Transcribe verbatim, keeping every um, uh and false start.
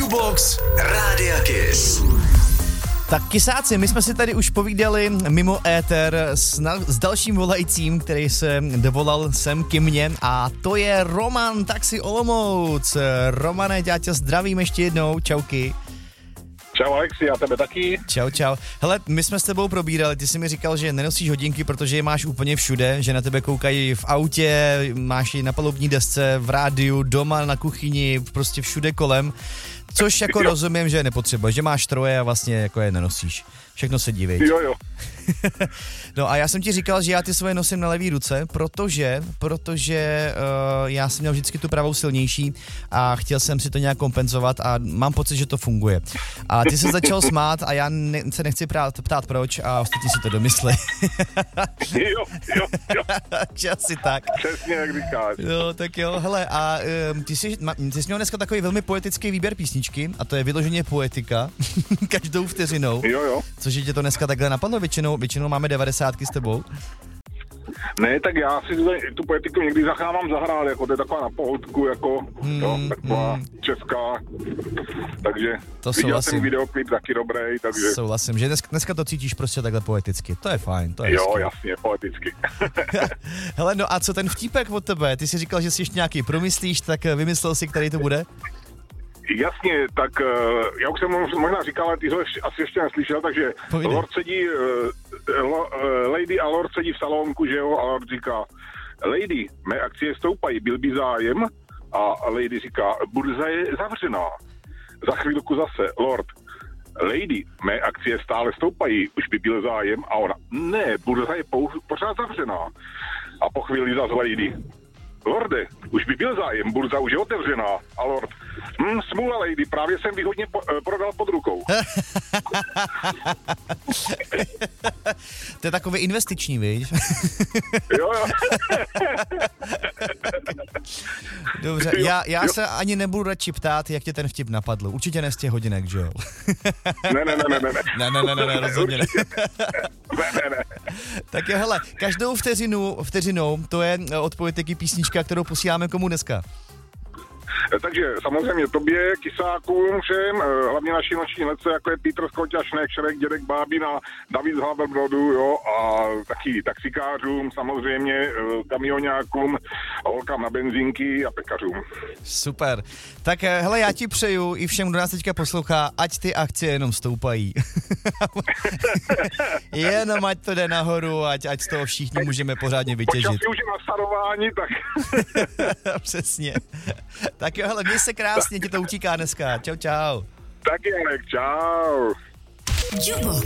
Jukebox Rádia Kiss. Tak kysáci, my jsme si tady už povídali mimo éter s, na, s dalším volajícím, který se dovolal sem ke mně, a to je Roman Taxi Olomouc. Romane, já tě zdravím ještě jednou, čauky. Čau Alexi, a tebe taky. Čau, čau. Hele, my jsme s tebou probírali, ty jsi mi říkal, že nenosíš hodinky, protože je máš úplně všude, že na tebe koukají v autě, máš ji na palubní desce, v rádiu, doma, na kuchyni, prostě všude kolem. Což jako jo. Rozumím, že nepotřebuješ, že máš troje a vlastně jako je nenosíš. Všechno se dívej. Jo, jo. No a já jsem ti říkal, že já ty svoje nosím na levý ruce, protože, protože uh, já jsem měl vždycky tu pravou silnější a chtěl jsem si to nějak kompenzovat a mám pocit, že to funguje. A ty se začal smát a já ne, se nechci ptát, ptát proč a ostatní si to domysli. jo, jo, jo. Takže asi tak. Přesně jak říkáš. Jo, tak jo, hele, a um, ty, jsi, ma, ty jsi měl dneska takový velmi poetický výběr písničky a to je vyloženě poetika, každou vteřinou. Jo, jo. Což je tě to dneska takhle napadlo, většinou, většinou máme devadesátky s tebou. Ne, tak já si tu poetiku někdy zachávám zahrát, jako to je taková na pohodku, jako hmm, jo, taková hmm. česká, takže to viděl jsem videoklip taky dobrý, takže... Souhlasím, že dneska, dneska to cítíš prostě takhle poeticky, to je fajn, to je Jo, hezky. jasně, poeticky. Hele, no a co ten vtípek od tebe? Ty jsi říkal, že si ještě nějaký promyslíš, tak vymyslel si, který to bude? Jasně, tak já už jsem možná říkal, ale ty ho asi ještě neslyšel, takže Povídej. Lord sedí, lo, Lady a Lord sedí v salonku, že jo, a Lord říká, Lady, mé akcie stoupají, byl by zájem? A Lady říká, burza je zavřená. Za chvílku zase, Lord, Lady, mé akcie stále stoupají, už by byl zájem? A ona, ne, burza je pou, pořád zavřená. A po chvíli zase Lady, Lorde, už by byl zájem, burza už je otevřená. A Lord, hm, smůla Lady, právě jsem výhodně po, eh, prodal pod rukou. To je takový investiční, víš? Jo, jo. Dobře, jo, já, já jo. se ani nebudu radši ptát, jak tě ten vtip napadl. Určitě ne z těch hodinek, že jo? Ne, ne, ne, ne, ne. Ne, ne, ne, ne, ne, rozhodně ne. Ne, ne, ne. Tak jo, hele, každou vteřinu, vteřinou, to je od poetiky písnička, kterou posíláme komu dneska. Takže samozřejmě tobě, kysákům, všem, hlavně naší noční ledce, jako je Petr Skoťašnek, Šrek, Dědek Bábin a David z Haverbrodu, jo, a taky taxikářům, samozřejmě kamionákům, holkám na benzínky a pekařům. Super. Tak hele, já ti přeju i všem, kdo nás teďka poslouchá, ať ty akcie jenom stoupají. Jenom ať to jde nahoru, ať, ať z toho všichni můžeme pořádně vytěžit. Počasí už je na starování, tak... Přesně. Tak jo, hele, měj se krásně, ti to utíká dneska. Čau, čau. Tak Janek, čau. Jukebox.